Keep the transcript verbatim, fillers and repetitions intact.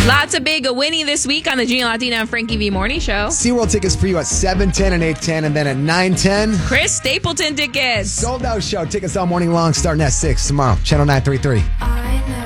Lots of big Winnie this week on the Gina Latina and Frankie V Morning Show. SeaWorld tickets for you at seven ten and eight ten, and then at nine ten. Chris Stapleton tickets. Sold out show. Tickets all morning long, starting at six tomorrow. Channel nine thirty-three.